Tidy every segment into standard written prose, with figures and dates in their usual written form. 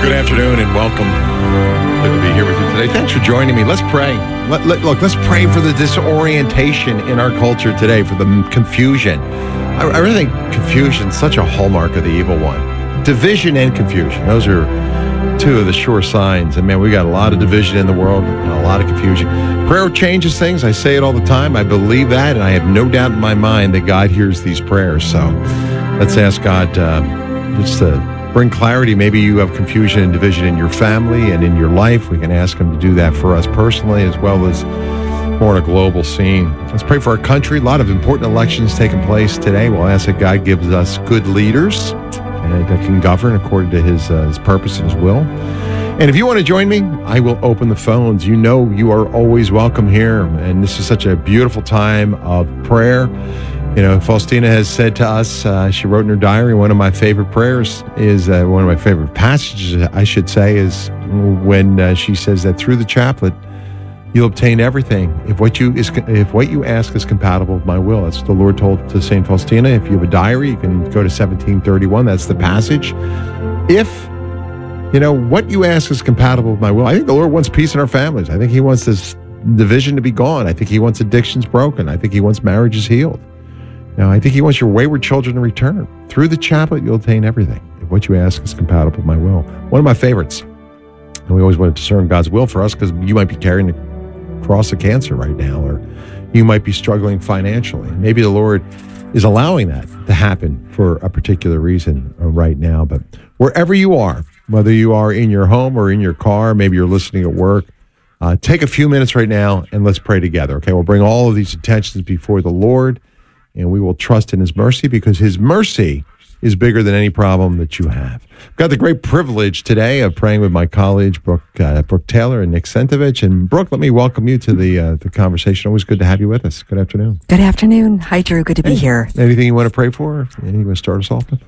Good afternoon and welcome. Good to be here with you today. Thanks for joining me. Let's pray. Look, let's pray for the disorientation in our culture today, for the confusion. I really think confusion is such a hallmark of the evil one. Division and confusion. Those are two of the sure signs. And man, we got a lot of division in the world and a lot of confusion. Prayer changes things. I say it all the time. I believe that, and I have no doubt in my mind that God hears these prayers. So let's ask God just to bring clarity. Maybe you have confusion and division in your family and in your life. We can ask him to do that for us personally as well as more on a global scene. Let's pray for our country. A lot of important elections taking place today. We'll ask that God gives us good leaders that can govern according to his purpose and his will. And if you want to join me, I will open the phones. You know you are always welcome here. And this is such a beautiful time of prayer. You know, Faustina has said to us, she wrote in her diary, one of my favorite prayers is, one of my favorite passages, I should say, is when she says that through the chaplet, you'll obtain everything if what you ask is compatible with my will. That's what the Lord told to St. Faustina. If you have a diary, you can go to 1731. That's the passage. If, you know, what you ask is compatible with my will. I think the Lord wants peace in our families. I think he wants this division to be gone. I think he wants addictions broken. I think he wants marriages healed. Now, I think he wants your wayward children to return. Through the chaplet, you'll obtain everything if what you ask is compatible with my will. One of my favorites. And we always want to discern God's will for us because you might be carrying the cross of cancer right now, or you might be struggling financially. Maybe the Lord is allowing that to happen for a particular reason right now. But wherever you are, whether you are in your home or in your car, maybe you're listening at work, take a few minutes right now and let's pray together. Okay, we'll bring all of these intentions before the Lord. And we will trust in his mercy because his mercy is bigger than any problem that you have. I've got the great privilege today of praying with my colleagues, Brooke Taylor and Nick Sentovich. And Brooke, let me welcome you to the conversation. Always good to have you with us. Good afternoon. Good afternoon. Hi, Drew. Good to be here. Anything you want to pray for? Anything you want to start us off with?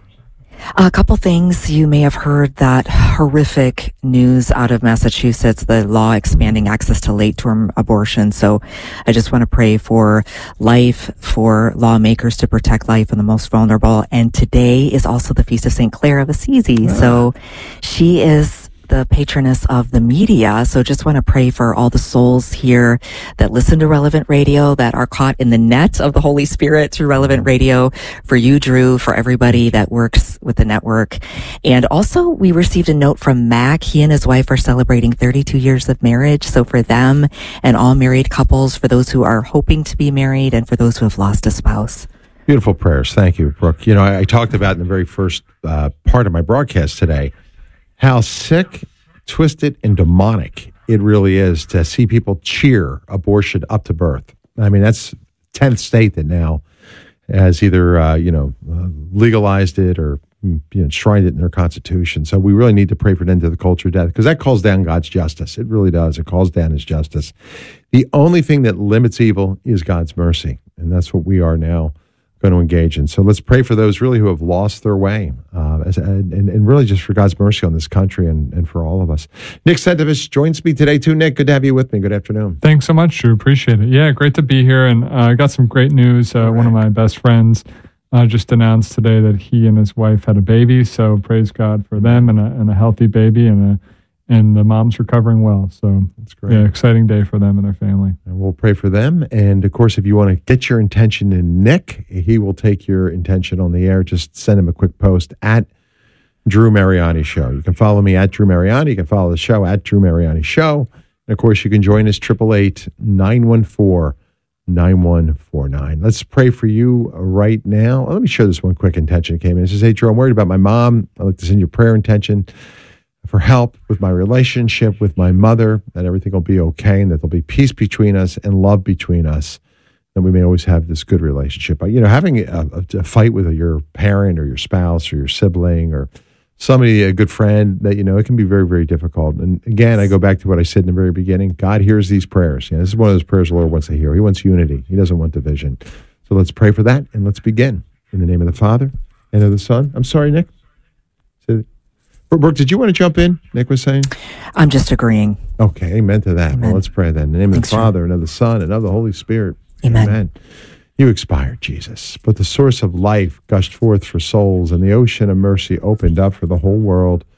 A couple things. You may have heard that horrific news out of Massachusetts, the law expanding access to late-term abortion. So I just want to pray for life, for lawmakers to protect life and the most vulnerable. And today is also the Feast of St. Clare of Assisi. So she is the patroness of the media. So just want to pray for all the souls here that listen to Relevant Radio, that are caught in the net of the Holy Spirit through Relevant Radio, for you, Drew, for everybody that works with the network. And also we received a note from Mac. He and his wife are celebrating 32 years of marriage. So for them and all married couples, for those who are hoping to be married, and for those who have lost a spouse. Beautiful prayers. Thank you, Brooke. You know, I talked about in the very first part of my broadcast today how sick, twisted, and demonic it really is to see people cheer abortion up to birth. I mean, that's 10th state that now has either, legalized it or enshrined it in their constitution. So we really need to pray for an end to the culture of death because that calls down God's justice. It really does. It calls down his justice. The only thing that limits evil is God's mercy, and that's what we are now going to engage in. So let's pray for those really who have lost their way, and really just for God's mercy on this country and for all of us. Nick Sentovich joins me today too. Nick, good to have you with me. Good afternoon. Thanks so much, Drew. Appreciate it. Yeah, great to be here. And I got some great news. One of my best friends just announced today that he and his wife had a baby. So praise God for them and a healthy baby, and the mom's recovering well. So that's great. Yeah, exciting day for them and their family. And we'll pray for them. And of course, if you want to get your intention in Nick, he will take your intention on the air. Just send him a quick post at Drew Mariani Show. You can follow me at Drew Mariani. You can follow the show at Drew Mariani Show. And of course, you can join us 888-914-9149. Let's pray for you right now. Let me share this one quick intention that came in. It says, hey, Drew, I'm worried about my mom. I'd like to send you a prayer intention for help with my relationship with my mother, that everything will be okay and that there'll be peace between us and love between us, and we may always have this good relationship. But, you know, having a fight with your parent or your spouse or your sibling or somebody, a good friend, that, you know, it can be very, very difficult. And again, I go back to what I said in the very beginning. God hears these prayers. You know, this is one of those prayers the Lord wants to hear. He wants unity. He doesn't want division. So let's pray for that, and let's begin. In the name of the Father, and of the Son. I'm sorry, Nick. Brooke, did you want to jump in? Nick was saying? I'm just agreeing. Okay, amen to that. Amen. Well, let's pray then. In the name of the Father, and of the Son, and of the Holy Spirit. Amen. You expired, Jesus, but the source of life gushed forth for souls, and the ocean of mercy opened up for the whole world.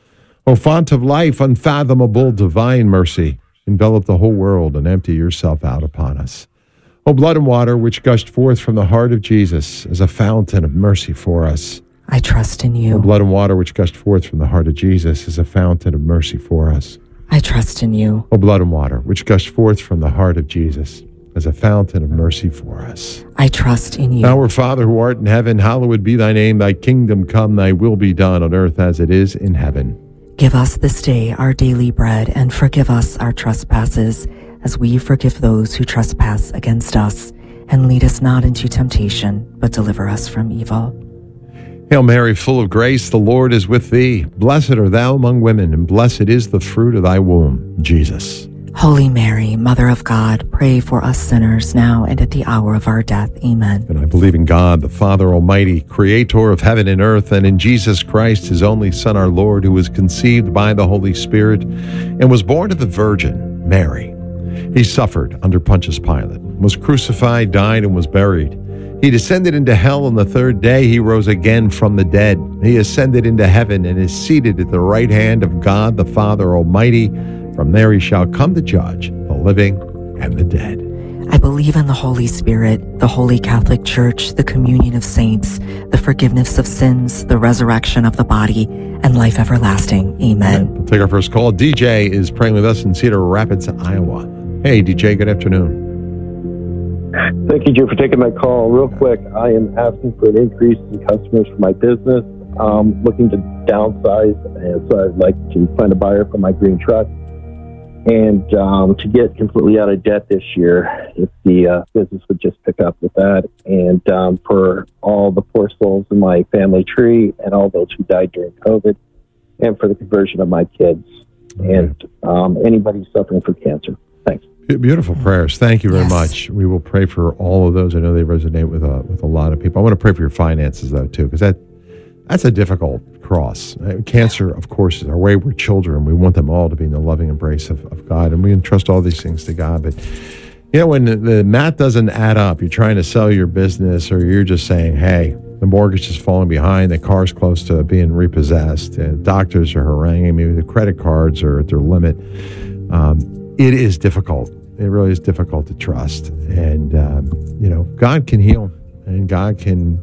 O font of life, unfathomable divine mercy, envelop the whole world and empty yourself out upon us. O blood and water which gushed forth from the heart of Jesus as a fountain of mercy for us. I trust in O you. blood and water which gushed forth from the heart of Jesus as a fountain of mercy for us. I trust in you. O blood and water which gushed forth from the heart of Jesus as a fountain of mercy for us. I trust in you. Our Father who art in heaven, hallowed be thy name. Thy kingdom come, thy will be done on earth as it is in heaven. Give us this day our daily bread, and forgive us our trespasses, as we forgive those who trespass against us. And lead us not into temptation, but deliver us from evil. Hail Mary, full of grace, the Lord is with thee. Blessed art thou among women, and blessed is the fruit of thy womb, Jesus. Holy Mary, Mother of God, pray for us sinners now and at the hour of our death. Amen. And I believe in God, the Father Almighty, creator of heaven and earth, and in Jesus Christ, his only Son, our Lord, who was conceived by the Holy Spirit and was born of the Virgin Mary. He suffered under Pontius Pilate, was crucified, died, and was buried. He descended into hell on the third day. He rose again from the dead. He ascended into heaven and is seated at the right hand of God, the Father Almighty. From there he shall come to judge the living and the dead. I believe in the Holy Spirit, the Holy Catholic Church, the communion of saints, the forgiveness of sins, the resurrection of the body, and life everlasting. Amen. We'll take our first call. DJ is praying with us in Cedar Rapids, Iowa. Hey, DJ, good afternoon. Thank you, Joe, for taking my call. Real quick, I am asking for an increase in customers for my business, looking to downsize, and so I'd like to find a buyer for my green truck. And to get completely out of debt this year, if the business would just pick up with that. And for all the poor souls in my family tree and all those who died during COVID, and for the conversion of my kids, and anybody suffering from cancer. Thanks. Beautiful prayers. Thank you very Yes. much. We will pray for all of those. I know they resonate with a lot of people. I want to pray for your finances, though, too, because that's a difficult cross. Cancer, of course, is our wayward children. We want them all to be in the loving embrace of God, and we entrust all these things to God. But, when the math doesn't add up, you're trying to sell your business, or you're just saying, hey, the mortgage is falling behind, the car's close to being repossessed, doctors are haranguing me, the credit cards are at their limit. It is difficult. It really is difficult to trust. And, God can heal, and God can,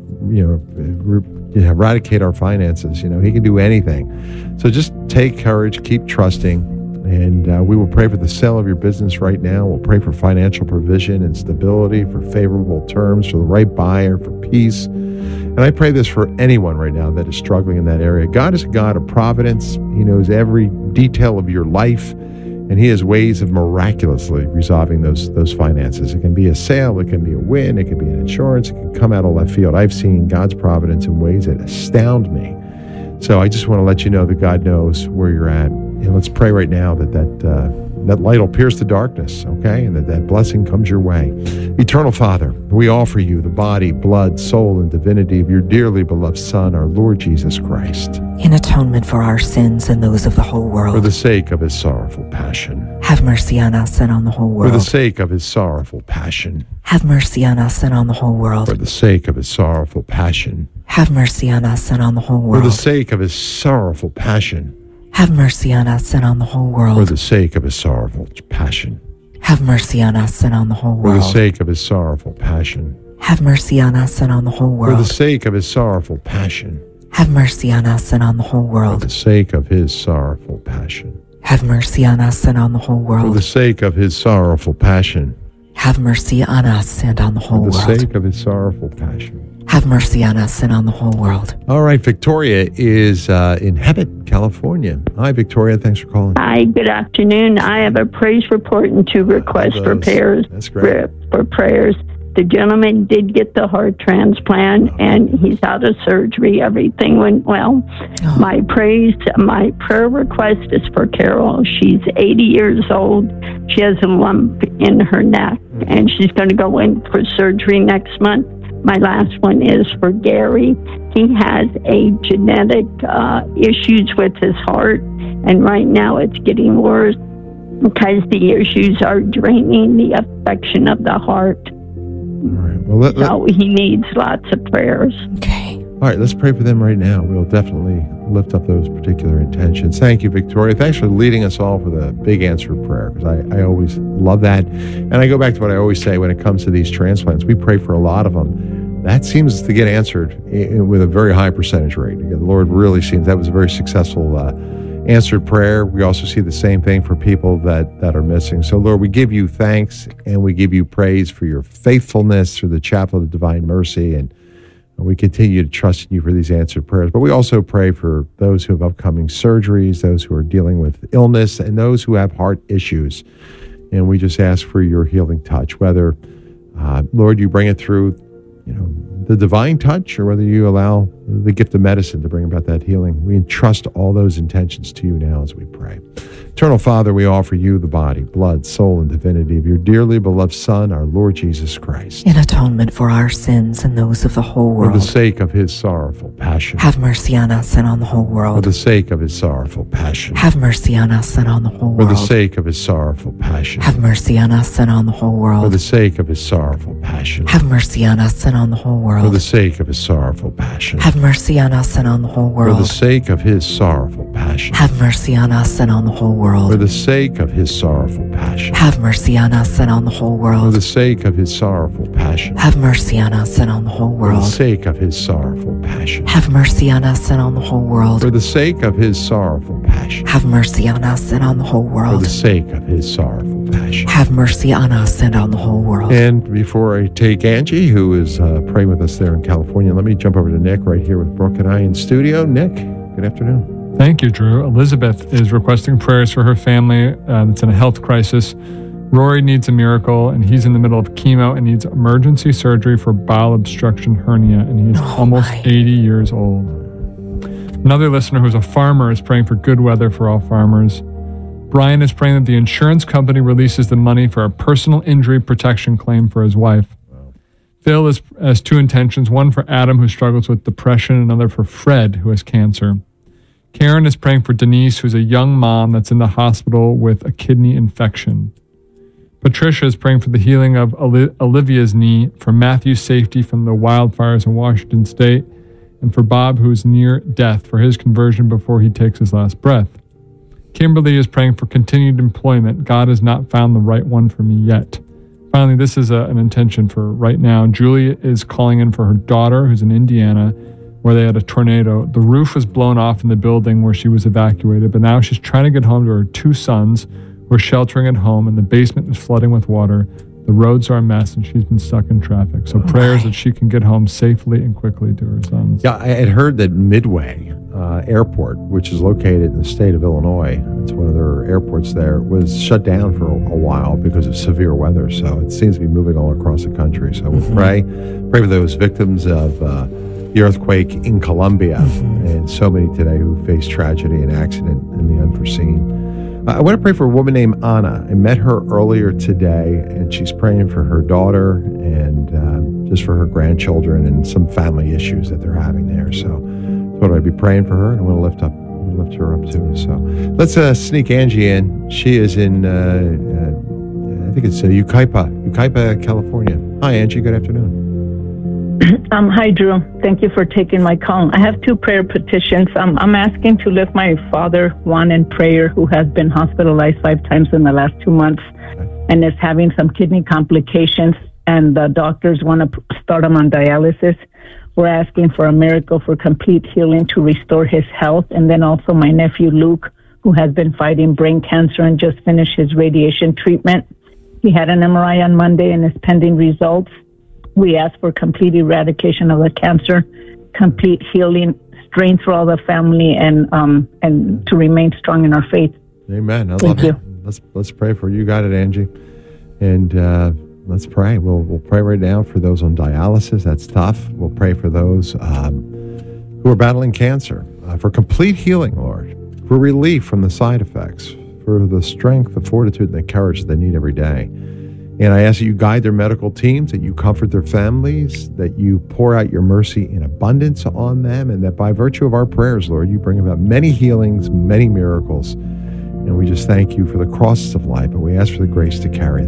eradicate our finances. He can do anything. So just take courage, keep trusting, and we will pray for the sale of your business right now. We'll pray for financial provision and stability, for favorable terms, for the right buyer, for peace. And I pray this for anyone right now that is struggling in that area. God is a God of providence. He knows every detail of your life, and he has ways of miraculously resolving those finances. It can be a sale, it can be a win, it can be an insurance, it can come out of left field. I've seen God's providence in ways that astound me. So I just want to let you know that God knows where you're at. And let's pray right now that light will pierce the darkness, okay? And that blessing comes your way. Eternal Father, we offer you the body, blood, soul, and divinity of your dearly beloved Son, our Lord Jesus Christ, In atonement for our sins and those of the whole world. for the sake of his sorrowful passion. Have mercy on us and on the whole For world. the sake of his sorrowful passion. Have mercy on us and on the whole world. For the sake of his sorrowful passion. Have mercy on us and on the whole For world. the sake of his sorrowful passion. Have mercy on us and on the whole For world. the sake of his sorrowful passion. Have mercy on us and on the whole For the world. sake of his sorrowful passion. Have mercy on us and on the whole For the world. sake of his sorrowful passion. Have mercy on us and on the whole For world. the sake of his sorrowful passion. Have mercy on us and on the whole For the world. sake of his sorrowful passion. Have mercy on us and on the whole For the world. sake of his sorrowful passion. Have mercy on us and on the whole world. All right, Victoria is in Hemet, California. Hi, Victoria. Thanks for calling. Hi, good afternoon. I have a praise report and two requests for those. prayers. That's great. For prayers. The gentleman did get the heart transplant, and he's out of surgery. Everything went well. Oh. My prayer request is for Carol. She's 80 years old. She has a lump in her neck, and she's going to go in for surgery next month. My last one is for Gary. He has a genetic issues with his heart, and right now it's getting worse because the issues are draining the affection of the heart. All right. Well, So he needs lots of prayers. Okay. All right, let's pray for them right now. We'll definitely lift up those particular intentions. Thank you, Victoria. Thanks for leading us all with a big answered prayer, because I always love that. And I go back to what I always say when it comes to these transplants. We pray for a lot of them. That seems to get answered with a very high percentage rate. The Lord really seems that was a very successful answered prayer. We also see the same thing for people that are missing. So, Lord, we give you thanks and we give you praise for your faithfulness through the Chaplet of Divine Mercy, and we continue to trust in you for these answered prayers. But we also pray for those who have upcoming surgeries, those who are dealing with illness, and those who have heart issues. And we just ask for your healing touch, whether, Lord, you bring it through, the divine touch, or whether you allow the gift of medicine to bring about that healing. We entrust all those intentions to you now as we pray. Eternal Father, we offer you the body, blood, soul, and divinity of your dearly beloved Son, our Lord Jesus Christ, in atonement for our sins and those of the whole world. For the sake of his sorrowful passion. Have mercy on us and on the whole world. For the sake of his sorrowful passion. Have mercy on us and on the whole For world. the sake of his sorrowful passion. Have mercy on us and on the whole world. For the sake of his sorrowful passion. Have mercy on us and on the whole world. For the sake of his sorrowful passion. Have mercy on us and on the whole world. For the sake of his sorrowful passion. Have mercy on us and on the whole world. For the sake of his sorrowful passion. Have mercy on us and on the whole For world. the sake of his sorrowful passion. Have mercy on us and on the whole For the world. sake of his sorrowful passion. Have mercy on us and on the whole world. For the sake of his sorrowful passion. Have mercy on us and on the whole For world. the sake of his sorrowful passion. Have mercy on us and on the whole world. And before I take Angie, who is praying with us there in California, let me jump over to Nick right here with Brooke and I in studio. Nick, good afternoon. Thank you, Drew. Elizabeth is requesting prayers for her family that's in a health crisis. Rory needs a miracle, and he's in the middle of chemo and needs emergency surgery for bowel obstruction hernia, and he's almost 80 years old. Another listener who's a farmer is praying for good weather for all farmers. Brian is praying that the insurance company releases the money for a personal injury protection claim for his wife. Phil has two intentions, one for Adam, who struggles with depression, and another for Fred, who has cancer. Karen is praying for Denise, who's a young mom that's in the hospital with a kidney infection. Patricia is praying for the healing of Olivia's knee, for Matthew's safety from the wildfires in Washington State, and for Bob, who's near death, for his conversion before he takes his last breath. Kimberly is praying for continued employment. God has not found the right one for me yet. Finally, this is an intention for right now. Julie is calling in for her daughter, who's in Indiana, where they had a tornado. The roof was blown off in the building where she was evacuated, but now she's trying to get home to her two sons who are sheltering at home, and the basement is flooding with water. The roads are a mess, and she's been stuck in traffic. So prayers that she can get home safely and quickly to her sons. Yeah, I had heard that Midway Airport, which is located in the state of Illinois, it's one of their airports there, was shut down for a while because of severe weather. So it seems to be moving all across the country. So we'll pray for those victims of the earthquake in Colombia, and so many today who face tragedy and accident and the unforeseen. I want to pray for a woman named Anna. I met her earlier today, and she's praying for her daughter and just for her grandchildren and some family issues that they're having there. So I thought I'd be praying for her, and I want to lift her up too. So let's sneak Angie in. She is in, I think it's Yucaipa, California. Hi, Angie. Good afternoon. Hi, Drew. Thank you for taking my call. I have two prayer petitions. I'm asking to lift my father, Juan, in prayer, who has been hospitalized 5 times in the last 2 months and is having some kidney complications, and the doctors want to start him on dialysis. We're asking for a miracle for complete healing to restore his health. And then also my nephew, Luke, who has been fighting brain cancer and just finished his radiation treatment. He had an MRI on Monday and is pending results. We ask for complete eradication of the cancer, complete healing, strength for all the family, and to remain strong in our faith. Amen. I Thank love you. it. Let's pray for you. Got it, Angie. And let's pray. We'll pray right now for those on dialysis. That's tough. We'll pray for those who are battling cancer, for complete healing, Lord, for relief from the side effects, for the strength, the fortitude, and the courage that they need every day. And I ask that you guide their medical teams, that you comfort their families, that you pour out your mercy in abundance on them, and that by virtue of our prayers, Lord, you bring about many healings, many miracles. And we just thank you for the crosses of life, and we ask for the grace to carry them.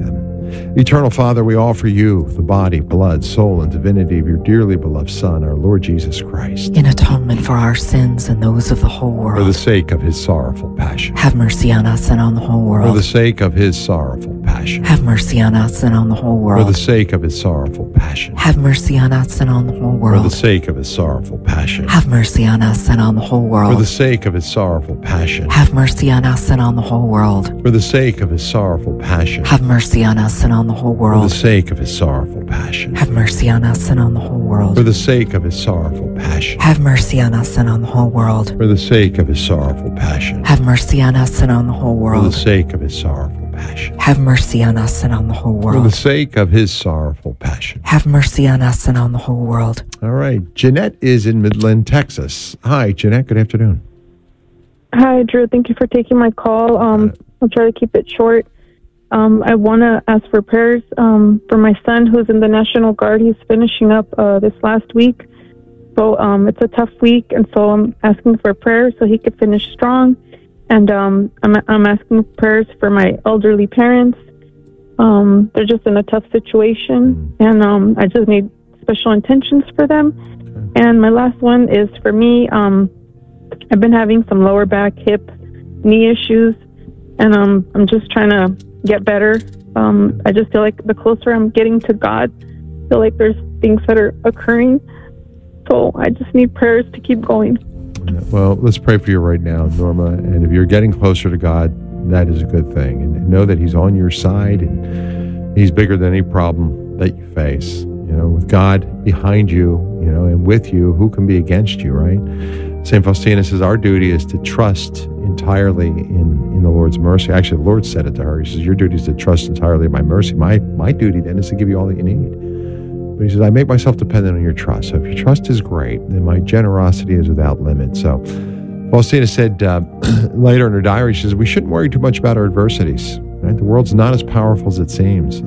Eternal Father, we offer you the body, blood, soul, and divinity of your dearly beloved Son, our Lord Jesus Christ, in atonement for our sins and those of the whole for world. the sake of his sorrowful passion. Have mercy on us and on the whole For the world. sake of his sorrowful passion. Have mercy on us and on the whole For the world. sake of his sorrowful passion. Have mercy on us and on the whole For the world. sake of his sorrowful passion. Have mercy on us and on the whole For the world. sake of his sorrowful passion. Have mercy on us and on the whole world. For the sake of his sorrowful passion. Have mercy on us and on the whole For the world. sake of his sorrowful passion. Have mercy on us and on the whole For world. the sake of his sorrowful passion. Have mercy on us and on the whole world. For the sake of his sorrowful passion. Have mercy on us and on the whole For the world. sake of his sorrowful passion. Have mercy on us and on the whole For the world. sake of his sorrowful passion. Have mercy on us and on the whole world. All right. Jeanette is in Midland, Texas. Hi, Jeanette. Good afternoon. Hi, Drew. Thank you for taking my call. I'll try to keep it short. I want to ask for prayers for my son who's in the National Guard. He's finishing up this last week. So it's a tough week, and so I'm asking for prayers so he could finish strong. And I'm asking prayers for my elderly parents. They're just in a tough situation, and I just need special intentions for them. And my last one is for me. I've been having some lower back, hip, knee issues, and I'm just trying to get better. I just feel like the closer I'm getting to God, I feel like there's things that are occurring. So I just need prayers to keep going. Well, let's pray for you right now, Norma. And if you're getting closer to God, that is a good thing. And know that he's on your side, and he's bigger than any problem that you face. You know, with God behind you, you know, and with you, who can be against you, right? St. Faustina says our duty is to trust entirely in the Lord's mercy. Actually, the Lord said it to her. He says, your duty is to trust entirely in my mercy. My duty then is to give you all that you need. But he says, I make myself dependent on your trust. So if your trust is great, then my generosity is without limit. So Faustina said later in her diary, she says, we shouldn't worry too much about our adversities. Right? The world's not as powerful as it seems.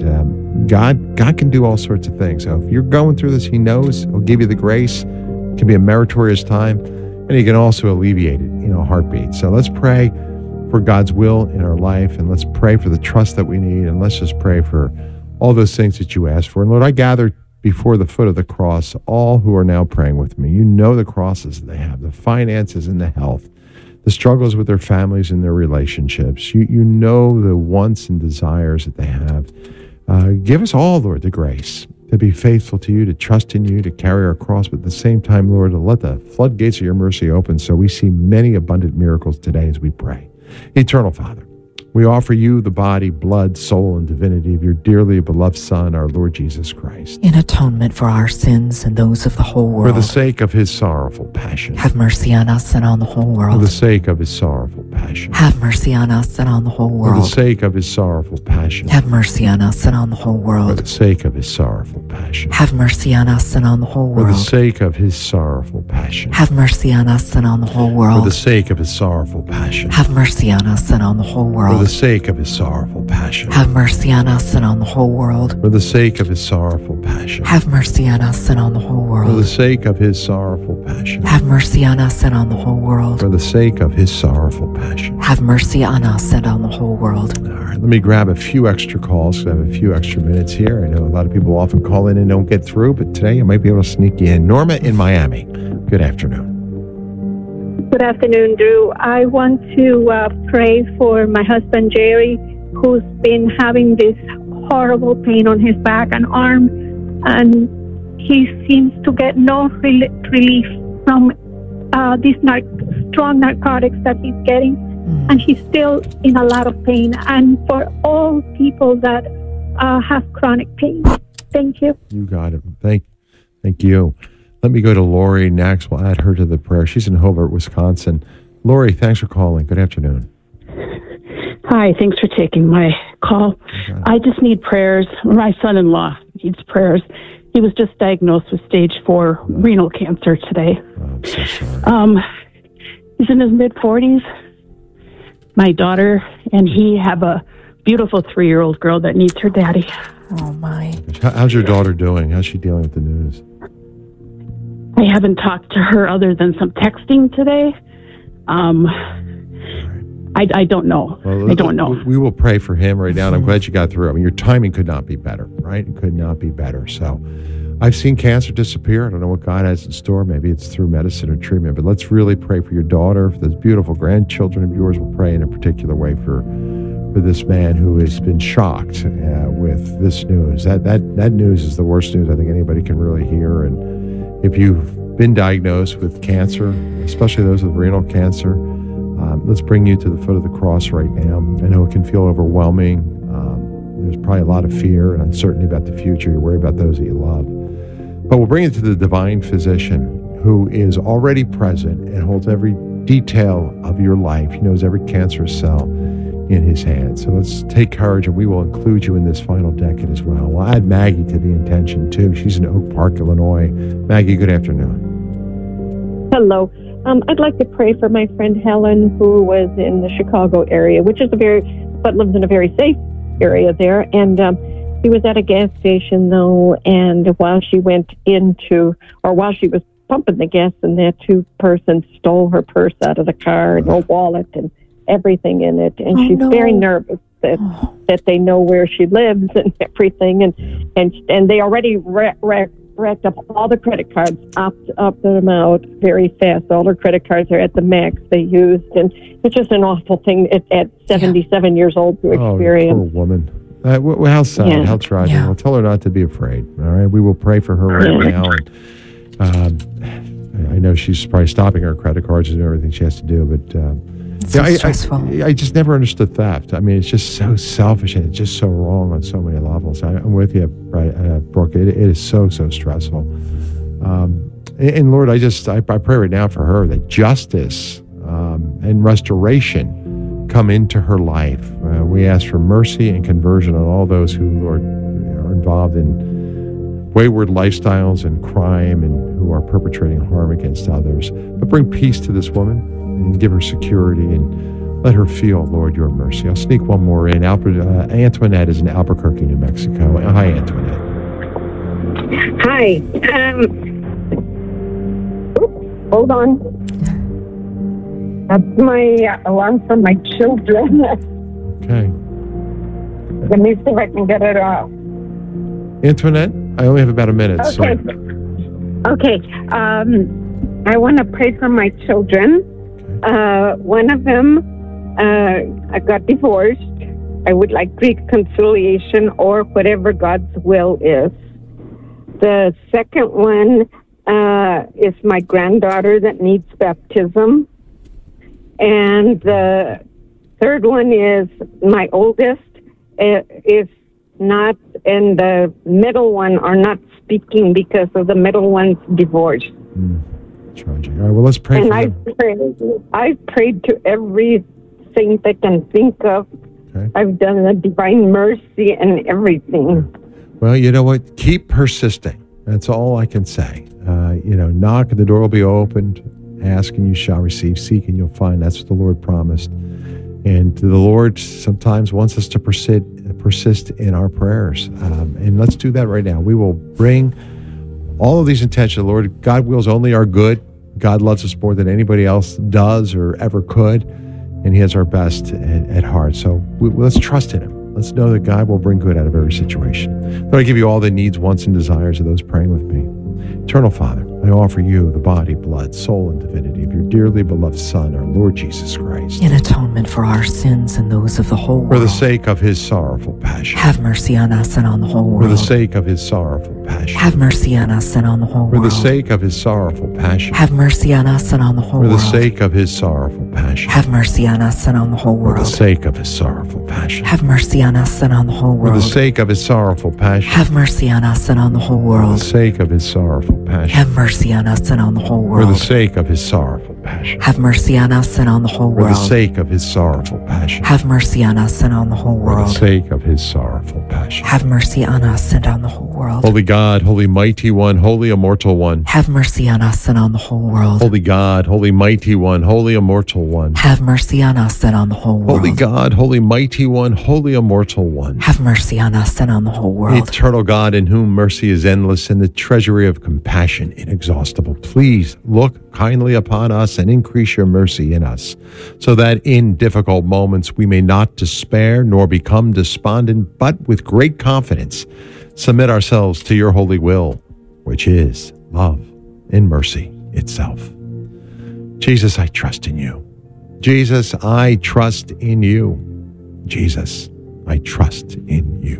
And God can do all sorts of things. So if you're going through this, he knows. He'll give you the grace. It can be a meritorious time. And he can also alleviate it in a heartbeat. So let's pray for God's will in our life. And let's pray for the trust that we need. And let's just pray for all those things that you asked for. And Lord, I gather before the foot of the cross all who are now praying with me. You know the crosses they have, the finances and the health, the struggles with their families and their relationships. You know the wants and desires that they have. Give us all, Lord, the grace to be faithful to you, to trust in you, to carry our cross, but at the same time, Lord, to let the floodgates of your mercy open so we see many abundant miracles today as we pray. Eternal Father, we offer you the body, blood, soul, and divinity of your dearly beloved Son, our Lord Jesus Christ, In atonement for our sins and those of the whole for the world. sake of his sorrowful passion. Have mercy on us and on the whole For the world. sake of his sorrowful passion. Have mercy on us and on the whole For the world. sake of his sorrowful passion. Have mercy on us and on the whole For world. the sake of his sorrowful passion. Have mercy on us and on the whole For the world. sake of his sorrowful passion. Have mercy on us and on the whole For the world. sake of his sorrowful passion. Have mercy on us and on the whole For the world. sake of his sorrowful passion. Have mercy on us and on the whole world. For the sake of his sorrowful passion. Have mercy on us and on the whole For the world. sake of his sorrowful passion. Have mercy on us and on the whole world. For the sake of his sorrowful passion. Have mercy on us and on the whole world. All right, let me grab a few extra calls because I have a few extra minutes here. I know a lot of people often call in and don't get through, but today I might be able to sneak you in. Norma in Miami. Good afternoon. Good afternoon, Drew. I want to pray for my husband, Jerry, who's been having this horrible pain on his back and arm, and he seems to get no relief from these strong narcotics that he's getting, and he's still in a lot of pain. And for all people that have chronic pain, thank you. You got it. Thank you. Let me go to Lori next. We'll add her to the prayer. She's in Hobart, Wisconsin. Lori, thanks for calling. Good afternoon. Hi, thanks for taking my call. Okay. I just need prayers. My son-in-law needs prayers. He was just diagnosed with stage 4 renal cancer today. Oh, I'm so sorry. He's in his mid-40s. My daughter and he have a beautiful 3-year-old girl that needs her daddy. Oh, my. How's your daughter doing? How's she dealing with the news? I haven't talked to her other than some texting today. I don't know. Well, I don't know. We will pray for him right now, and I'm glad you got through. I mean, your timing could not be better, right? It could not be better. So I've seen cancer disappear. I don't know what God has in store. Maybe it's through medicine or treatment, but let's really pray for your daughter, for those beautiful grandchildren of yours. We'll pray in a particular way for this man who has been shocked with this news. That news is the worst news I think anybody can really hear. And if you've been diagnosed with cancer, especially those with renal cancer, let's bring you to the foot of the cross right now. I know it can feel overwhelming. There's probably a lot of fear and uncertainty about the future. You worry about those that you love. But we'll bring it to the divine physician who is already present and holds every detail of your life. He knows every cancerous cell in his hands. So let's take courage, and we will include you in this final decade as well. We'll add Maggie to the intention too. She's in Oak Park, Illinois. Maggie, good afternoon. Hello. I'd like to pray for my friend Helen, who was in the Chicago area, but lives in a very safe area there. And she was at a gas station, though, and while she was pumping the gas, and that two persons stole her purse out of the car and her wallet and everything in it. And she's very nervous that they know where she lives and everything. And they already racked up all the credit cards, opted them out very fast. All her credit cards are at the max they used, and it's just an awful thing at 77 years old to experience. Oh, poor woman. How sad, how tragic. Well, tell her not to be afraid, all right? We will pray for her right now. And, I know she's probably stopping her credit cards and everything she has to do, but it's so stressful. I just never understood theft. I mean, it's just so selfish, and it's just so wrong on so many levels. I'm with you, Brooke. It is so stressful. And Lord, I pray right now for her that justice and restoration come into her life. We ask for mercy and conversion on all those who, Lord, are involved in wayward lifestyles and crime and who are perpetrating harm against others. But bring peace to this woman and give her security and let her feel, Lord, your mercy. I'll sneak one more in. Antoinette is in Albuquerque, New Mexico. Hi, Antoinette. Hi. Hold on. That's my alarm for my children. Okay. Let me see if I can get it off. Antoinette, I only have about a minute. Okay. So. Okay. I want to pray for my children. One of them I got divorced. I would like reconciliation or whatever God's will is. The second one is my granddaughter that needs baptism. And the third one is my oldest is not, and the middle one are not speaking because of the middle one's divorce. Tragic. All right, well, let's pray for them. I've prayed to every saint I can think of. Okay. I've done the divine mercy and everything. Well, you know what? Keep persisting. That's all I can say. Knock and the door will be opened. Ask and you shall receive. Seek and you'll find. That's what the Lord promised. And the Lord sometimes wants us to persist in our prayers. And let's do that right now. We will bring all of these intentions. Lord, God wills only our good. God loves us more than anybody else does or ever could. And he has our best at heart. So let's trust in him. Let's know that God will bring good out of every situation. Lord, I give you all the needs, wants, and desires of those praying with me. Eternal Father, I offer you the body, blood, soul, and divinity of your dearly beloved Son, our Lord Jesus Christ. In atonement for our sins and those of the whole world. For the sake of his sorrowful passion. Have mercy on us and on the whole world. For the sake of his sorrowful passion. Have mercy on us and on the whole world. For the sake of his sorrowful passion. Have mercy on us and on the whole world. For the sake of his sorrowful passion. Have mercy on us and on the whole world. For the sake of his sorrowful passion. Have mercy on us and on the whole world. For the sake of his sorrowful passion. Have mercy on us and on the whole world. For the sake of his sorrowful passion. Have mercy on us and on the whole world. For the sake of his sorrowful passion. Have mercy on us and on the whole world. For the sake of his sorrowful passion. Have mercy on us and on the whole world. For the sake of his sorrowful passion. Have mercy on us and on the whole world. Holy God, holy mighty one, holy immortal one. Have mercy on us and on the whole world. Holy God, holy mighty one, holy immortal one. Have mercy on us and on the whole world. Holy God, holy mighty one, holy immortal one. Have mercy on us and on the whole world. Eternal God, in whom mercy is endless and the treasury of compassion inexhaustible. Please look kindly upon us us and increase your mercy in us, so that in difficult moments we may not despair nor become despondent, but with great confidence submit ourselves to your holy will, which is love and mercy itself. Jesus, I trust in you. Jesus, I trust in you. Jesus, I trust in you.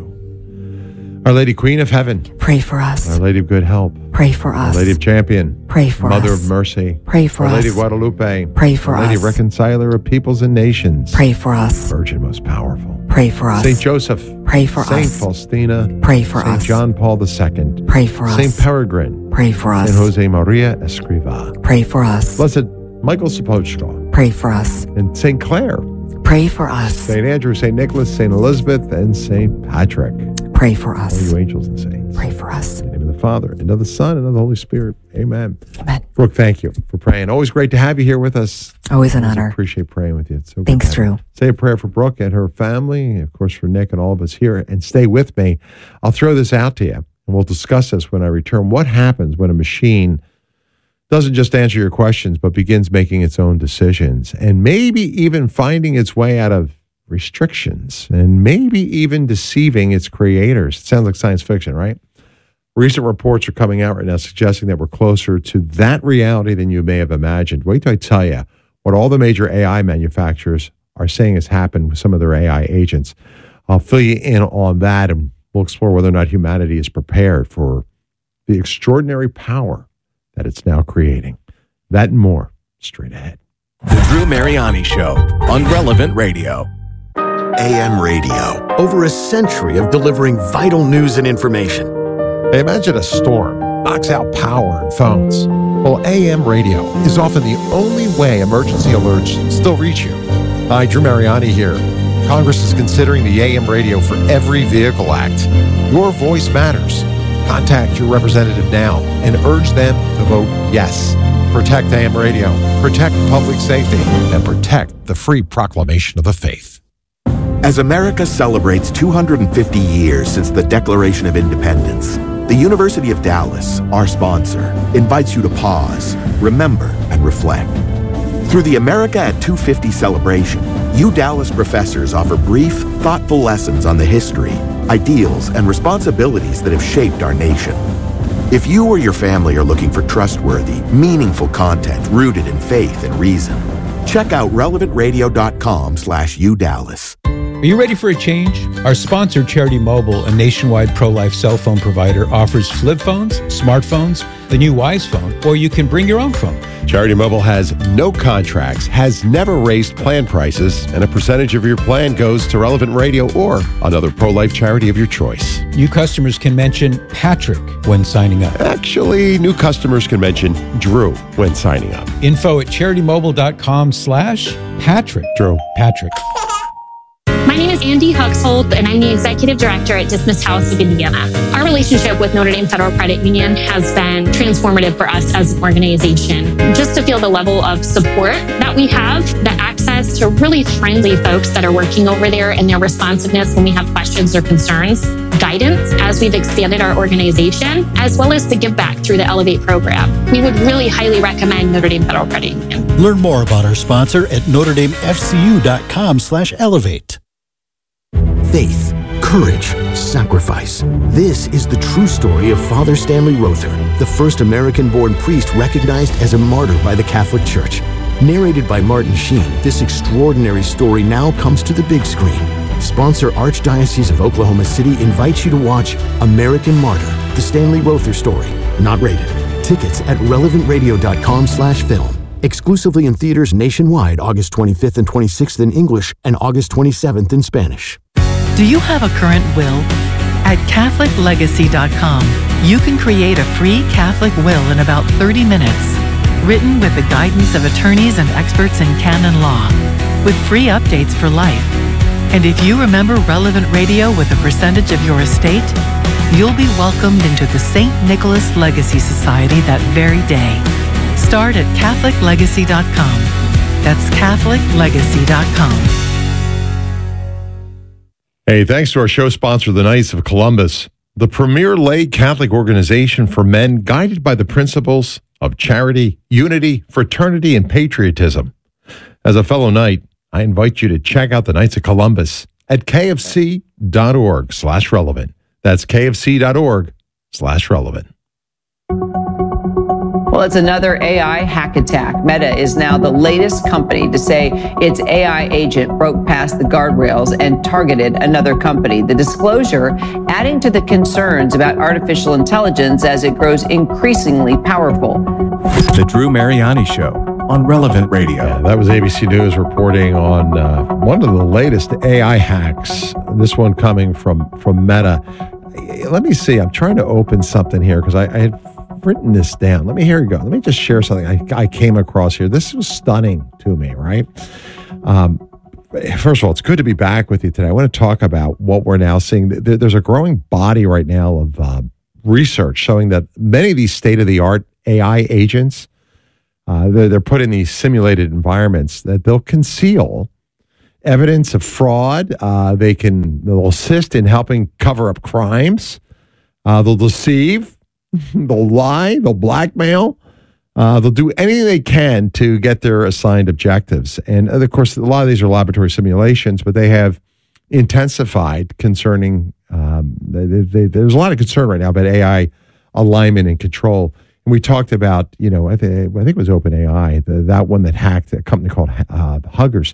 Our Lady Queen of Heaven, pray for us. Our Lady of Good Help, pray for us. Our Lady of Champion, pray for Mother us. of Mercy, pray for Our us. Lady of Guadalupe, pray for Our Lady us. Reconciler of Peoples and Nations, pray for us. Virgin most powerful, pray for us. Saint Joseph, pray for Saint us. Faustina, pray for Saint us. John Paul II, pray for us. Saint Peregrine, pray for us. Saint Jose Maria Escriva, pray for us. Blessed Michael Sapochko, pray for us. and Saint Clare, pray for us. Saint Andrew, Saint Nicholas, Saint Elizabeth, and Saint Patrick. Pray for All us. you angels and saints. Pray for us. In the name of the Father, and of the Son, and of the Holy Spirit. Amen. Amen. Brooke, thank you for praying. Always great to have you here with us. Always an Always honor. appreciate praying with you. It's so good Thanks, to have you. Drew. Say a prayer for Brooke and her family, of course, for Nick and all of us here, and stay with me. I'll throw this out to you, and we'll discuss this when I return. What happens when a machine doesn't just answer your questions, but begins making its own decisions, and maybe even finding its way out of restrictions, and maybe even deceiving its creators? It sounds like science fiction, right? Recent reports are coming out right now suggesting that we're closer to that reality than you may have imagined. Wait till I tell you what all the major AI manufacturers are saying has happened with some of their AI agents. I'll fill you in on that, and we'll explore whether or not humanity is prepared for the extraordinary power that it's now creating. That and more straight ahead. The Drew Mariani Show on Relevant Radio. AM radio, over a century of delivering vital news and information. Hey, imagine a storm knocks out power and phones. Well, AM radio is often the only way emergency alerts still reach you. Hi, Drew Mariani here. Congress is considering the AM radio for Every Vehicle Act. Your voice matters. Contact your representative now and urge them to vote yes. Protect AM radio, protect public safety, and protect the free proclamation of the faith. As America celebrates 250 years since the Declaration of Independence, the University of Dallas, our sponsor, invites you to pause, remember, and reflect. Through the America at 250 celebration, you Dallas professors offer brief, thoughtful lessons on the history, ideals, and responsibilities that have shaped our nation. If you or your family are looking for trustworthy, meaningful content rooted in faith and reason, check out relevantradio.com/udallas. Are you ready for a change? Our sponsor, Charity Mobile, a nationwide pro-life cell phone provider, offers flip phones, smartphones, the new Wise phone, or you can bring your own phone. Charity Mobile has no contracts, has never raised plan prices, and a percentage of your plan goes to Relevant Radio or another pro-life charity of your choice. New customers can mention Patrick when signing up. Actually, new customers can mention Drew when signing up. Info at CharityMobile.com/Patrick. Drew. Patrick. My name is Andy Huxhold, and I'm the Executive Director at Dismiss House of Indiana. Our relationship with Notre Dame Federal Credit Union has been transformative for us as an organization. Just to feel the level of support that we have, the access to really friendly folks that are working over there, and their responsiveness when we have questions or concerns, guidance as we've expanded our organization, as well as the give back through the Elevate program. We would really highly recommend Notre Dame Federal Credit Union. Learn more about our sponsor at NotreDameFCU.com/elevate. Faith, courage, sacrifice. This is the true story of Father Stanley Rother, the first American-born priest recognized as a martyr by the Catholic Church. Narrated by Martin Sheen, this extraordinary story now comes to the big screen. Sponsor Archdiocese of Oklahoma City invites you to watch American Martyr, the Stanley Rother story. Not rated. Tickets at relevantradio.com/film. Exclusively in theaters nationwide August 25th and 26th in English and August 27th in Spanish. Do you have a current will? At CatholicLegacy.com, you can create a free Catholic will in about 30 minutes, written with the guidance of attorneys and experts in canon law, with free updates for life. And if you remember Relevant Radio with a percentage of your estate, you'll be welcomed into the St. Nicholas Legacy Society that very day. Start at CatholicLegacy.com. That's CatholicLegacy.com. Hey, thanks to our show sponsor, the Knights of Columbus, the premier lay Catholic organization for men guided by the principles of charity, unity, fraternity, and patriotism. As a fellow Knight, I invite you to check out the Knights of Columbus at kfc.org/relevant. That's kfc.org/relevant. Well, it's another AI hack attack. Meta is now the latest company to say its AI agent broke past the guardrails and targeted another company. The disclosure adding to the concerns about artificial intelligence as it grows increasingly powerful. The Drew Mariani Show on Relevant Radio. Yeah, that was ABC News reporting on one of the latest AI hacks. This one coming from Meta. Let me see. I'm trying to open something here because I had written this down. Here we go. Let me just share something I came across here. This was stunning to me, right? First of all, it's good to be back with you today. I want to talk about what we're now seeing. There's a growing body right now of research showing that many of these state-of-the-art AI agents, they're put in these simulated environments that they'll conceal evidence of fraud. They'll assist in helping cover up crimes. They'll deceive. They'll lie, they'll blackmail, they'll do anything they can to get their assigned objectives. And of course, a lot of these are laboratory simulations, but they have intensified concerning, there's a lot of concern right now about AI alignment and control. And we talked about, I think it was OpenAI, that one that hacked a company called Huggers.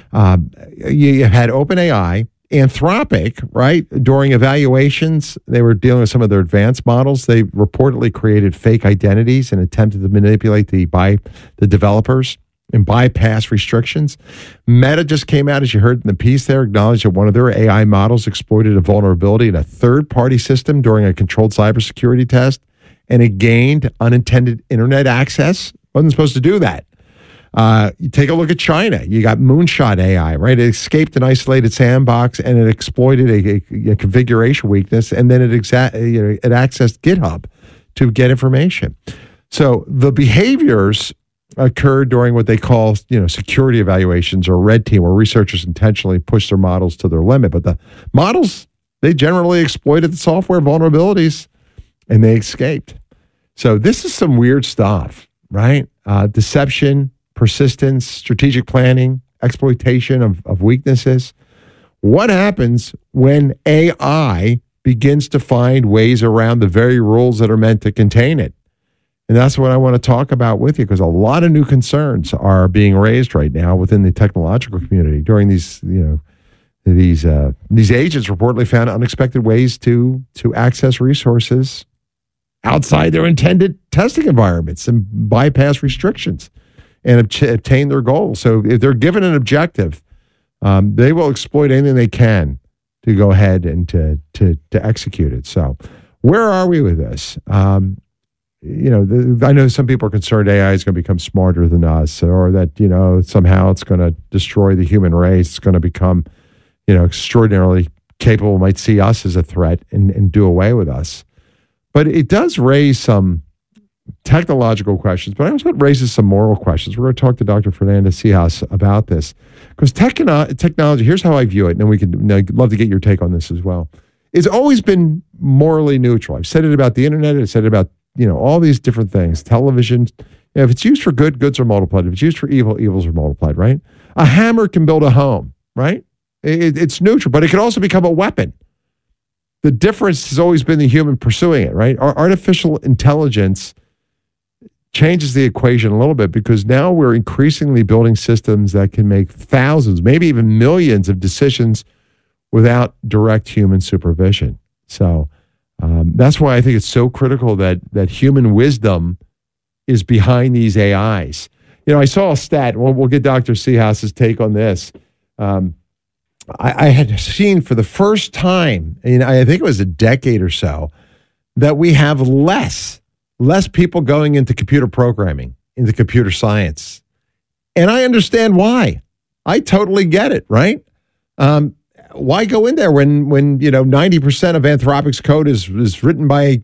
You had OpenAI, Anthropic, right? During evaluations, they were dealing with some of their advanced models. They reportedly created fake identities and attempted to manipulate the developers and bypass restrictions. Meta just came out, as you heard in the piece there, acknowledged that one of their AI models exploited a vulnerability in a third-party system during a controlled cybersecurity test, and it gained unintended internet access. Wasn't supposed to do that. You take a look at China. You got Moonshot AI, right? It escaped an isolated sandbox and it exploited a configuration weakness, and then it accessed GitHub to get information. So the behaviors occurred during what they call, security evaluations or red team, where researchers intentionally push their models to their limit. But the models, they generally exploited the software vulnerabilities and they escaped. So this is some weird stuff, right? Deception, persistence, strategic planning, exploitation of weaknesses. What happens when AI begins to find ways around the very rules that are meant to contain it? And that's what I want to talk about with you, because a lot of new concerns are being raised right now within the technological community during these agents reportedly found unexpected ways to access resources outside their intended testing environments and bypass restrictions and obtain their goals. So if they're given an objective, they will exploit anything they can to go ahead and to execute it. So where are we with this? I know some people are concerned AI is going to become smarter than us, or that, somehow it's going to destroy the human race. It's going to become, extraordinarily capable, might see us as a threat and do away with us. But it does raise some technological questions, but I also it raises some moral questions. We're going to talk to Dr. Fernanda Sejas about this, because technology, here's how I view it, and I'd love to get your take on this as well. It's always been morally neutral. I've said it about the internet. I've said it about, all these different things. Television, if it's used for good, goods are multiplied. If it's used for evil, evils are multiplied, right? A hammer can build a home, right? It's neutral, but it can also become a weapon. The difference has always been the human pursuing it, right? Our artificial intelligence changes the equation a little bit, because now we're increasingly building systems that can make thousands, maybe even millions of decisions without direct human supervision. So that's why I think it's so critical that human wisdom is behind these AIs. I saw a stat, we'll get Dr. Sejas' take on this. I had seen for the first time, I think it was a decade or so, that we have less people going into computer programming, into computer science. And I understand why. I totally get it, right? Why go in there when 90% of Anthropic's code is written by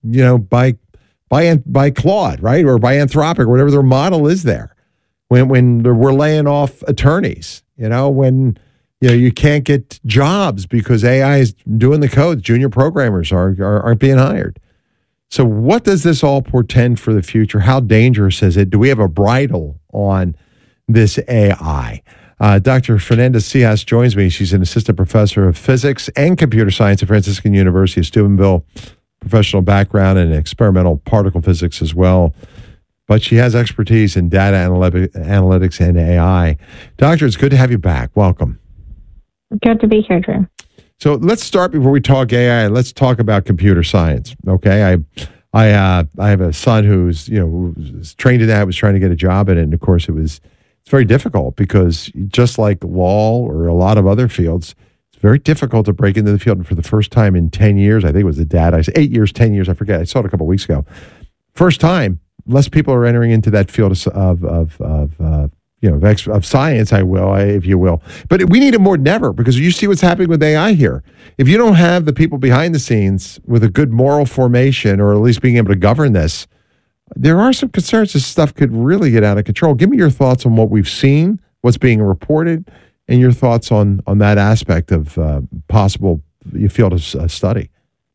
Claude, right? Or by Anthropic, or whatever their model is there. When we're laying off attorneys, when you can't get jobs because AI is doing the code, junior programmers aren't being hired. So what does this all portend for the future? How dangerous is it? Do we have a bridle on this AI? Dr. Fernanda Cijas joins me. She's an assistant professor of physics and computer science at Franciscan University of Steubenville, professional background in experimental particle physics as well. But she has expertise in data analytics and AI. Doctor, it's good to have you back. Welcome. Good to be here, Drew. So let's start before we talk AI. Let's talk about computer science. Okay, I have a son who's trained in that. Was trying to get a job in it, and of course it's very difficult because just like law or a lot of other fields, it's very difficult to break into the field. And for the first time in 10 years, I think it was the data. I said 8 years, 10 years. I forget. I saw it a couple of weeks ago. First time, less people are entering into that field of science, if you will. But we need it more than ever because you see what's happening with AI here. If you don't have the people behind the scenes with a good moral formation or at least being able to govern this, there are some concerns this stuff could really get out of control. Give me your thoughts on what we've seen, what's being reported, and your thoughts on that aspect of possible field of study.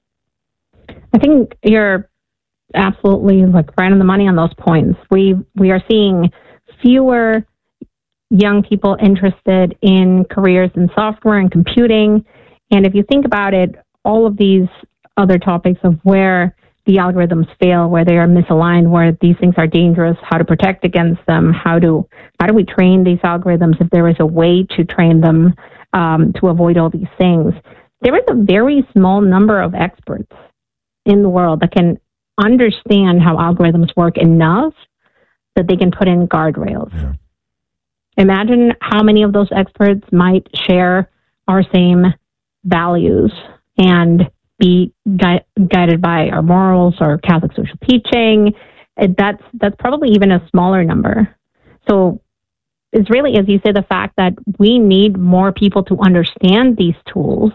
I think you're absolutely right on the money on those points. We are seeing fewer young people interested in careers in software and computing. And if you think about it, all of these other topics of where the algorithms fail, where they are misaligned, where these things are dangerous, how to protect against them, how do we train these algorithms if there is a way to train them to avoid all these things. There is a very small number of experts in the world that can understand how algorithms work enough that they can put in guardrails. Yeah. Imagine how many of those experts might share our same values and be guided by our morals or Catholic social teaching. That's probably even a smaller number. So it's really, as you say, the fact that we need more people to understand these tools.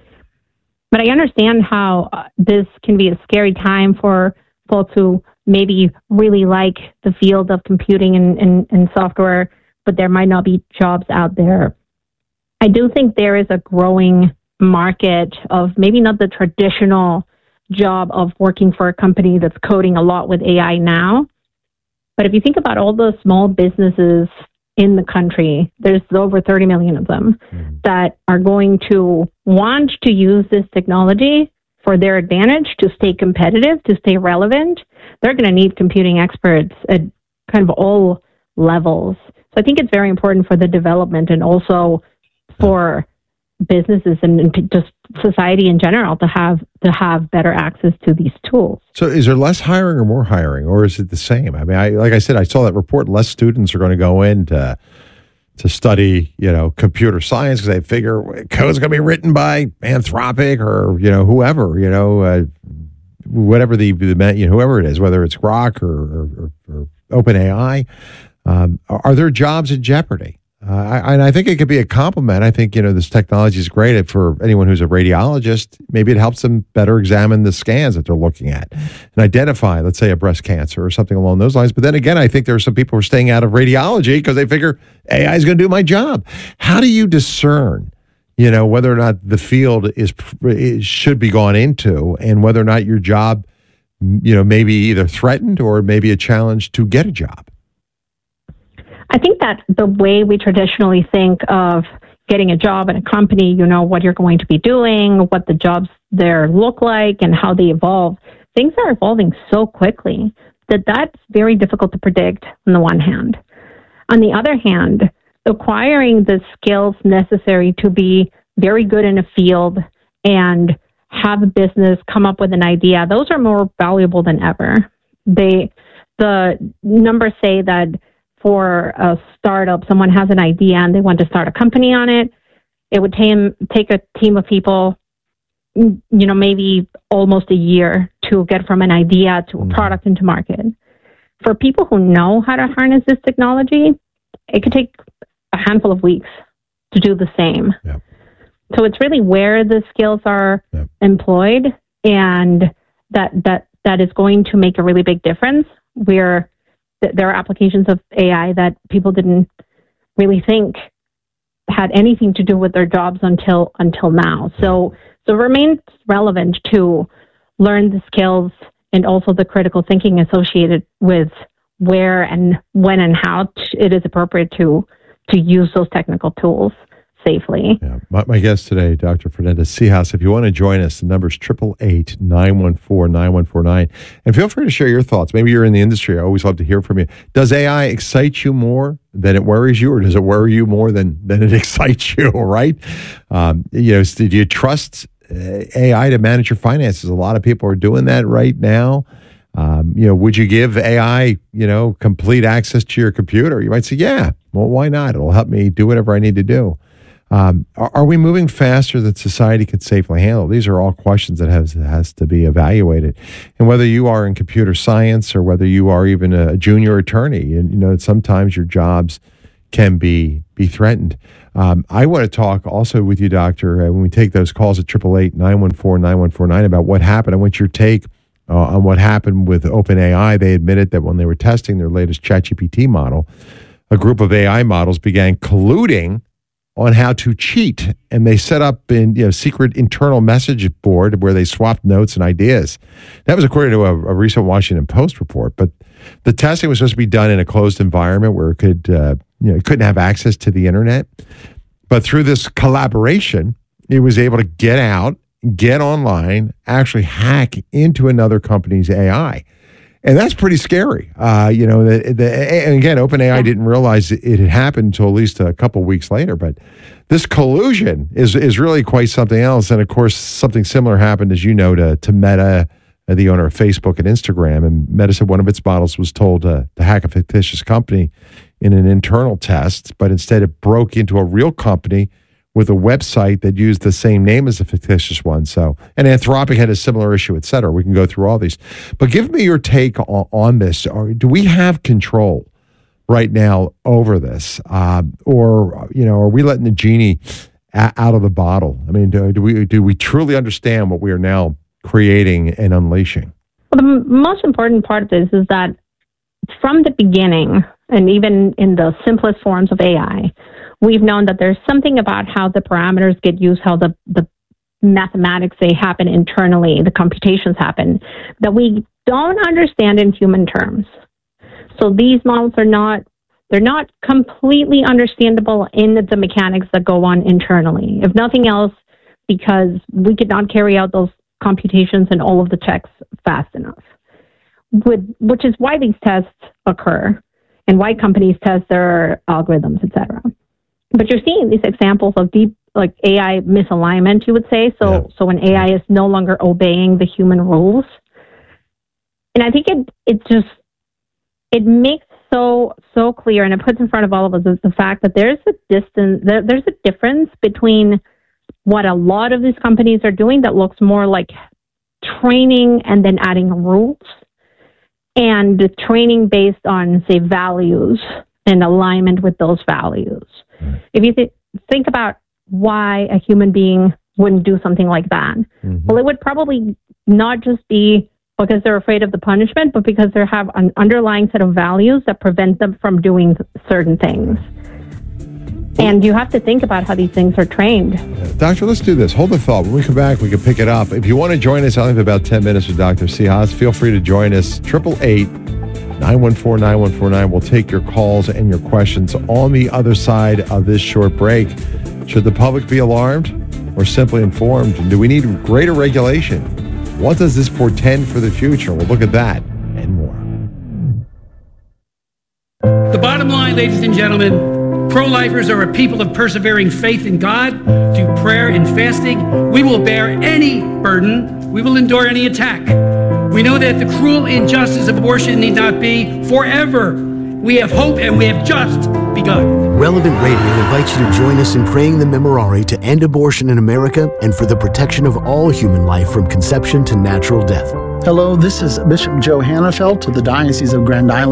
But I understand how this can be a scary time for folks who maybe really like the field of computing and software, but there might not be jobs out there. I do think there is a growing market of maybe not the traditional job of working for a company that's coding a lot with AI now. But if you think about all the small businesses in the country, there's over 30 million of them that are going to want to use this technology for their advantage to stay competitive, to stay relevant. They're going to need computing experts at kind of all levels. So I think it's very important for the development and also for businesses and just society in general to have better access to these tools. So is there less hiring or more hiring, or is it the same? I mean, like I said, I saw that report. Less students are going to go in to study, computer science because they figure code's going to be written by Anthropic or whoever, whatever whoever it is, whether it's Grok or OpenAI. Are there jobs in jeopardy? I think it could be a compliment. I think, this technology is great for anyone who's a radiologist. Maybe it helps them better examine the scans that they're looking at and identify, let's say, a breast cancer or something along those lines. But then again, I think there are some people who are staying out of radiology because they figure AI is going to do my job. How do you discern, whether or not the field should be gone into and whether or not your job, may be either threatened or maybe a challenge to get a job? I think that the way we traditionally think of getting a job in a company, what you're going to be doing, what the jobs there look like, and how they evolve, things are evolving so quickly that that's very difficult to predict on the one hand. On the other hand, acquiring the skills necessary to be very good in a field and have a business come up with an idea, those are more valuable than ever. The numbers say that for a startup, someone has an idea and they want to start a company on it, it would take a team of people, maybe almost a year to get from an idea to a product into market. For people who know how to harness this technology, it could take a handful of weeks to do the same. Yep. So it's really where the skills are employed, and that is going to make a really big difference. Where there are applications of AI that people didn't really think had anything to do with their jobs until now. So it remains relevant to learn the skills and also the critical thinking associated with where and when and how it is appropriate to use those technical tools safely. Yeah. My guest today, Dr. Fernanda Seehaus. If you want to join us, the number is 888-914-9149. And feel free to share your thoughts. Maybe you're in the industry. I always love to hear from you. Does AI excite you more than it worries you, or does it worry you more than it excites you, right? Do you trust AI to manage your finances? A lot of people are doing that right now. Would you give AI, complete access to your computer? You might say, yeah, well, why not? It'll help me do whatever I need to do. Are we moving faster than society can safely handle? These are all questions that has to be evaluated. And whether you are in computer science or whether you are even a junior attorney, and sometimes your jobs can be threatened. I want to talk also with you, Doctor, when we take those calls at 888-914-9149 about what happened. I want your take on what happened with OpenAI. They admitted that when they were testing their latest ChatGPT model, a group of AI models began colluding on how to cheat, and they set up in secret internal message board where they swapped notes and ideas. That was according to a recent Washington Post report. But the testing was supposed to be done in a closed environment where it couldn't have access to the internet. But through this collaboration, it was able to get out, get online, actually hack into another company's AI. And that's pretty scary. And again, OpenAI didn't realize it had happened until at least a couple of weeks later. But this collusion is really quite something else. And of course, something similar happened, as you know, to Meta, the owner of Facebook and Instagram. And Meta said one of its models was told to hack a fictitious company in an internal test, but instead it broke into a real company with a website that used the same name as the fictitious one. And Anthropic had a similar issue, et cetera. We can go through all these. But give me your take on this. Do we have control right now over this? Or are we letting the genie out of the bottle? I mean, do we truly understand what we are now creating and unleashing? Well, the most important part of this is that from the beginning, and even in the simplest forms of AI, we've known that there's something about how the parameters get used, how the mathematics, they happen internally, the computations happen, that we don't understand in human terms. So these models they're not completely understandable in the mechanics that go on internally. If nothing else, because we could not carry out those computations and all of the checks fast enough. Which is why these tests occur and why companies test their algorithms, et cetera. But you're seeing these examples of deep, like AI misalignment, you would say. So when AI is no longer obeying the human rules. And I think it makes so clear, and it puts in front of all of us is the fact that there's a difference between what a lot of these companies are doing that looks more like training and then adding rules, and the training based on, say, values and alignment with those values. If you think about why a human being wouldn't do something like that, well, it would probably not just be because they're afraid of the punishment, but because they have an underlying set of values that prevent them from doing certain things. And you have to think about how these things are trained. Doctor, let's do this. Hold the thought. When we come back, we can pick it up. If you want to join us, I'll have about 10 minutes with Dr. Seehaus. Feel free to join us. 888-914-9149. We'll take your calls and your questions on the other side of this short break. Should the public be alarmed or simply informed? And do we need greater regulation? What does this portend for the future? We'll look at that and more. The bottom line, ladies and gentlemen, pro-lifers are a people of persevering faith in God, through prayer and fasting. We will bear any burden. We will endure any attack. We know that the cruel injustice of abortion need not be forever. We have hope, and we have just begun. Relevant Radio invites you to join us in praying the Memorare to end abortion in America and for the protection of all human life from conception to natural death. Hello, this is Bishop Joe Hannafelt of the Diocese of Grand Island.